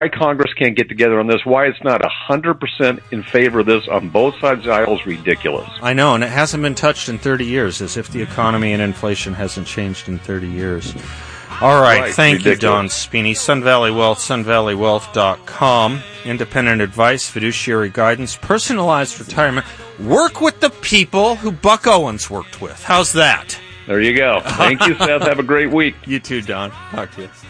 Congress can't get together on this, why it's not 100% in favor of this on both sides of the aisle is ridiculous. I know, and it hasn't been touched in 30 years, as if the economy and inflation hasn't changed in 30 years. All right, thank ridiculous. You, Don Spini. Sun Valley Wealth, sunvalleywealth.com. Independent advice, fiduciary guidance, personalized retirement. Work with the people who Buck Owens worked with. How's that? There you go. Thank you, Seth. Have a great week. You too, Don. Talk to you.